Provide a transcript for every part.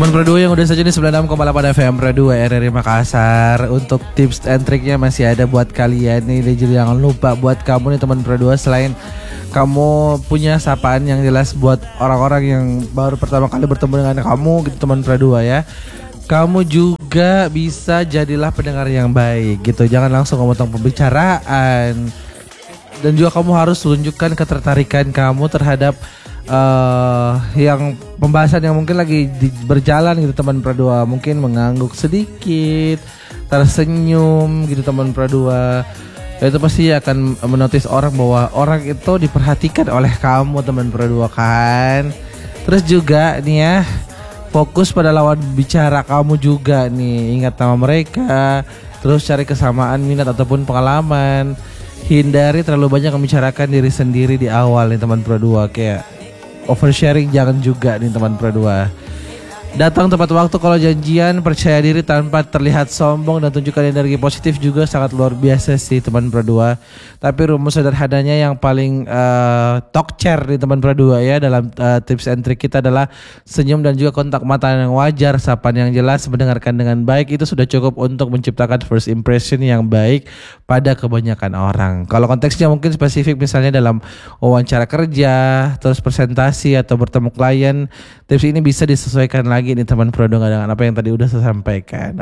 Teman Pro 2 yang udah saja di 96,8 FM Pro 2 RRI Makassar. Untuk tips and triknya masih ada buat kalian nih. Dan jadi jangan lupa buat kamu nih teman Pro 2, selain kamu punya sapaan yang jelas buat orang-orang yang baru pertama kali bertemu dengan kamu gitu teman Pro 2 ya, kamu juga bisa jadilah pendengar yang baik gitu. Jangan langsung ngomong pembicaraan. Dan juga kamu harus tunjukkan ketertarikan kamu terhadap yang pembahasan yang mungkin lagi berjalan gitu teman Pro 2. Mungkin mengangguk sedikit, tersenyum gitu teman Pro 2. Itu pasti akan menotis orang bahwa orang itu diperhatikan oleh kamu teman Pro 2 kan. Terus juga nih ya, fokus pada lawan bicara kamu juga nih. Ingat nama mereka, terus cari kesamaan minat ataupun pengalaman. Hindari terlalu banyak membicarakan diri sendiri di awal nih teman Pro 2. Kayak oversharing jangan juga nih teman Pro 2. Datang tepat waktu kalau janjian, percaya diri tanpa terlihat sombong, dan tunjukkan energi positif juga sangat luar biasa sih teman Pro 2. Tapi rumus sederhananya yang paling talk chair di teman Pro 2 ya dalam tips and trick kita adalah senyum dan juga kontak mata yang wajar, sapaan yang jelas, mendengarkan dengan baik. Itu sudah cukup untuk menciptakan first impression yang baik pada kebanyakan orang. Kalau konteksnya mungkin spesifik misalnya dalam wawancara kerja, terus presentasi atau bertemu klien, tips ini bisa disesuaikan lagi nih teman Pro 2 dengan apa yang tadi udah saya sampaikan.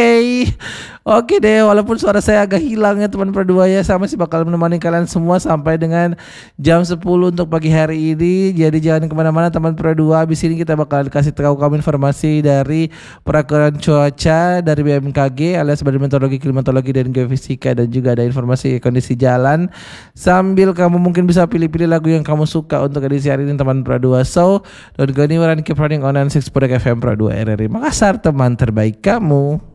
Oke deh, walaupun suara saya agak hilang ya teman Pro 2 ya, sama sih bakal menemani kalian semua sampai dengan jam 10 untuk pagi hari ini. Jadi jangan kemana-mana teman Pro 2. Abis ini kita bakal kasih tahu kamu informasi dari perakiraan cuaca dari BMKG alias Badan Meteorologi, Klimatologi dan Geofisika, dan juga ada informasi kondisi jalan. Sambil kamu mungkin bisa pilih-pilih lagu yang kamu suka untuk edisi hari ini teman Pro 2. So don't go anywhere and keep running on 96.6 FM Pro 2 RRI Makassar, teman terbaik kamu.